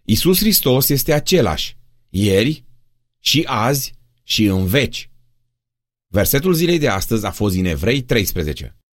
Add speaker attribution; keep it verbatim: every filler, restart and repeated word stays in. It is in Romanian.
Speaker 1: Iisus Hristos este același, ieri și azi și în veci. Versetul zilei de astăzi a fost din Evrei treisprezece.